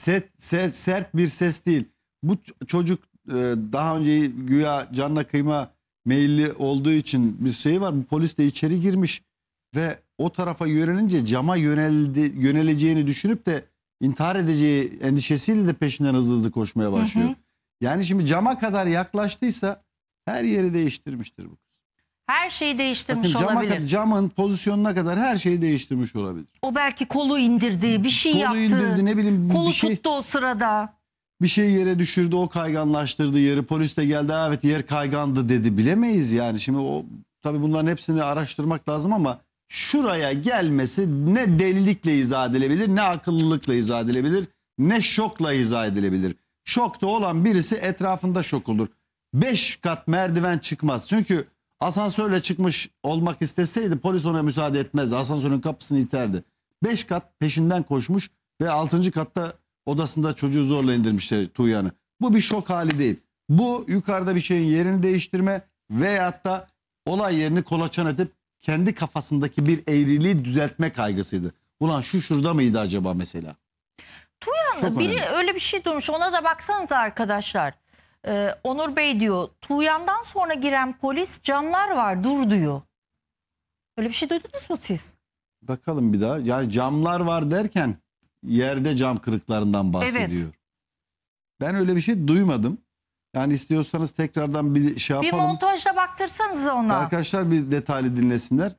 sert bir ses değil. Bu çocuk daha önce güya canına kıyma meyilli olduğu için bir şey var. Bu polis de içeri girmiş ve o tarafa yönelince cama yöneleceğini düşünüp de intihar edeceği endişesiyle de peşinden hızlı hızlı koşmaya başlıyor. Hı hı. Yani şimdi cama kadar yaklaştıysa her yeri değiştirmiştir bu kız. Her şeyi değiştirmiş olabilir. Camın pozisyonuna kadar her şeyi değiştirmiş olabilir. O belki kolu indirdi, bir şey yaptı. Kolu indirdi, ne bileyim, kolu bir şey tuttu o sırada. Bir şey yere düşürdü, o kayganlaştırdı yeri. Polis de geldi, evet yer kaygandı dedi. Bilemeyiz yani. Şimdi o tabii bunların hepsini araştırmak lazım ama şuraya gelmesi ne delilikle izah edilebilir, ne akıllılıkla izah edilebilir, ne şokla izah edilebilir. Şokta olan birisi etrafında şok olur. 5 kat merdiven çıkmaz. Çünkü asansörle çıkmış olmak isteseydi polis ona müsaade etmezdi. Asansörün kapısını iterdi. 5 kat peşinden koşmuş ve 6. katta odasında çocuğu zorla indirmişler, Tuğyan'ı. Bu bir şok hali değil. Bu yukarıda bir şeyin yerini değiştirme veyahut da olay yerini kolaçan edip kendi kafasındaki bir eğriliği düzeltme kaygısıydı. Ulan şu şurada mıydı acaba mesela? Tuğyan, biri öyle bir şey duymuş, ona da baksanıza arkadaşlar. Onur Bey diyor, Tuğyan'dan sonra giren polis camlar var dur diyor. Öyle bir şey duydunuz mu siz? Bakalım bir daha. Yani camlar var derken yerde cam kırıklarından bahsediyor. Evet. Ben öyle bir şey duymadım. Yani istiyorsanız tekrardan bir şey yapalım. Bir montajda baktırsanız ona. Arkadaşlar bir detaylı dinlesinler.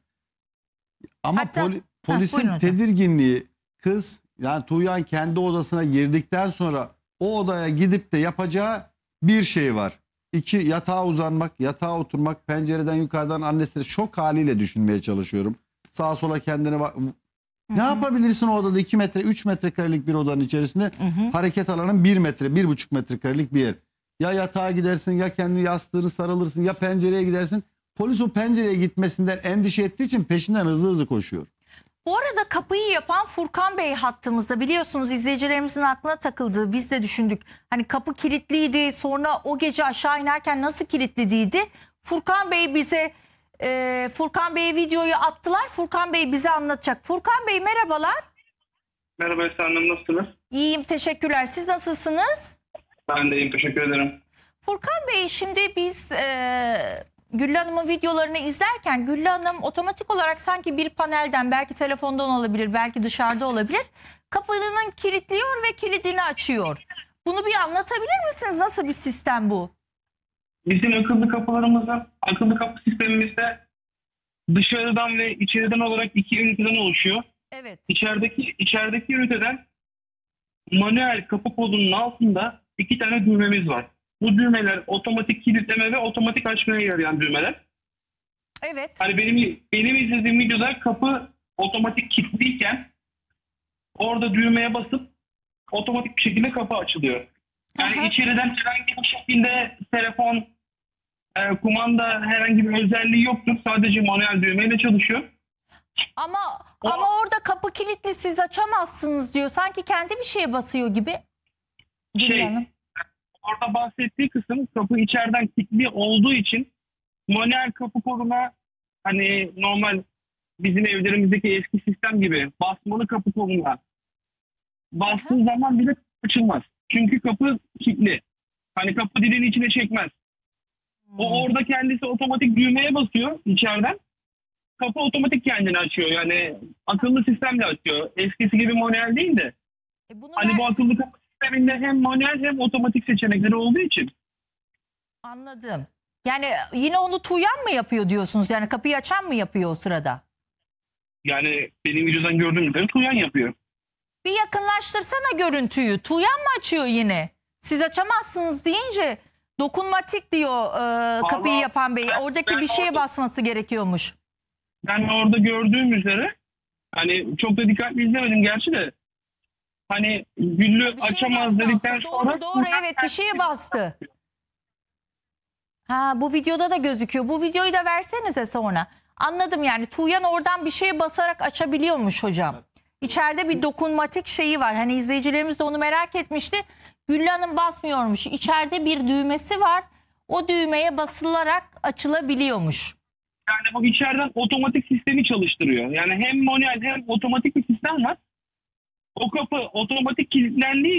Ama Hatta, polisin tedirginliği, kız yani Tuğyan kendi odasına girdikten sonra o odaya gidip de yapacağı bir şey var. 2, yatağa uzanmak, yatağa oturmak, pencereden yukarıdan annesini şok haliyle düşünmeye çalışıyorum. Sağa sola kendine bak. Ne yapabilirsin o odada 2 metre 3 metrekarelik bir odanın içerisinde hareket alanın 1 metre 1,5 metrekarelik bir yer. Ya yatağa gidersin ya kendi yastığını sarılırsın ya pencereye gidersin. Polis o pencereye gitmesinden endişe ettiği için peşinden hızlı hızlı koşuyor. Bu arada kapıyı yapan Furkan Bey hattımızda, biliyorsunuz izleyicilerimizin aklına takıldığı, biz de düşündük. Hani kapı kilitliydi, sonra o gece aşağı inerken nasıl kilitliydi? Furkan Bey bize Furkan Bey'e videoyu attılar. Furkan Bey bize anlatacak. Furkan Bey merhabalar. Merhaba Esra Hanım, nasılsınız? İyiyim, teşekkürler. Siz nasılsınız? Ben de iyiyim, teşekkür ederim. Furkan Bey, şimdi biz Güllü Hanım'ın videolarını izlerken Güllü Hanım otomatik olarak sanki bir panelden, belki telefondan olabilir, belki dışarıda olabilir, kapının kilitliyor ve kilidini açıyor. Bunu bir anlatabilir misiniz? Nasıl bir sistem bu? Bizim akıllı kapı sistemimizde dışarıdan ve içeriden olarak 2 üniteden oluşuyor. Evet. İçerideki üniteden manuel kapı kolunun altında 2 tane düğmemiz var. Bu düğmeler otomatik kilitleme ve otomatik açmaya yarayan düğmeler. Evet. Hani benim izlediğim videoda kapı otomatik kilitliyken orada düğmeye basıp otomatik bir şekilde kapı açılıyor. Yani içeriden herhangi bir şekilde telefon, kumanda herhangi bir özelliği yoktur. Sadece manuel düğmeyle çalışıyor. Ama orada kapı kilitli, siz açamazsınız diyor. Sanki kendi bir şeye basıyor gibi. Orada bahsettiği kısım kapı içeriden kilitli olduğu için manuel kapı koluna, hani normal bizim evlerimizdeki eski sistem gibi basmalı kapı koluna bastığı zaman bile açılmaz. Çünkü kapı kilitli. Hani kapı dilini içine çekmez. O orada kendisi otomatik düğmeye basıyor içeriden. Kapı otomatik kendini açıyor. Yani akıllı sistemle açıyor. Eskisi gibi manuel değil de. Hani bu akıllı kapı sisteminde hem manuel hem otomatik seçenekleri olduğu için. Anladım. Yani yine onu Tuğyan mı yapıyor diyorsunuz? Yani kapıyı açan mı yapıyor o sırada? Yani benim videodan gördüğüm üzere Tuğyan yapıyor. Bir yakınlaştırsana görüntüyü. Tuğyan mı açıyor yine? Siz açamazsınız deyince dokunmatik diyor kapıyı yapan Bey. Oradaki bir şeye basması gerekiyormuş. Ben orada gördüğüm üzere, hani çok da dikkatli izlemedim gerçi de, hani Güllü açamaz dedikten sonra... Doğru evet, bir şeye bastı. Bu videoda da gözüküyor. Bu videoyu da versenize sonra. Anladım, yani Tuğyan oradan bir şeye basarak açabiliyormuş hocam. İçeride bir dokunmatik şeyi var. Hani izleyicilerimiz de onu merak etmişti. Güllü Hanım basmıyormuş. İçeride bir düğmesi var. O düğmeye basılarak açılabiliyormuş. Yani bu içeriden otomatik sistemi çalıştırıyor. Yani hem manuel hem otomatik bir sistem var. O kapı otomatik kilitlendiği